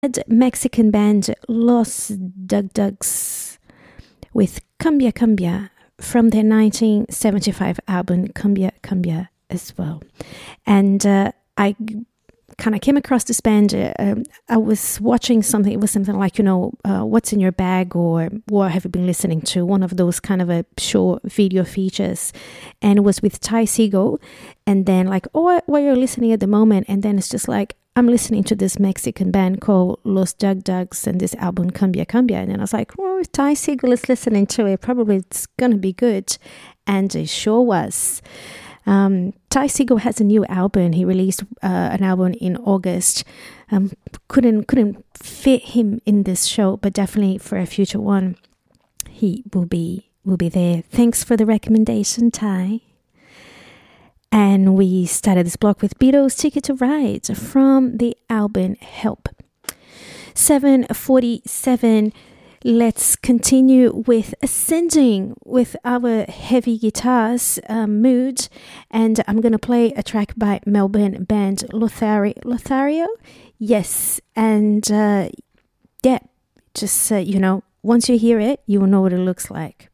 Mexican band Los Dug Dugs with Cambia Cambia from their 1975 album Cambia Cambia as well. And I kind of came across this band. I was watching something. It was something like, what's in your bag, or what have you been listening to? One of those kind of a short video features. And it was with Ty Segall. And then like, what you're listening at the moment? And then it's just like, I'm listening to this Mexican band called Los Dug Dugs and this album Cambia Cambia. And then I was like, well, if Ty Segall is listening to it, probably it's going to be good. And it sure was. Ty Segall has a new album. He released an album in August. Couldn't fit him in this show, but definitely for a future one, he will be there. Thanks for the recommendation, Ty. And we started this block with Beatles' Ticket to Ride from the album Help. 7:47. Let's continue with ascending with our heavy guitars mood. And I'm going to play a track by Melbourne band Lothario. Yes. And just, once you hear it, you will know what it looks like.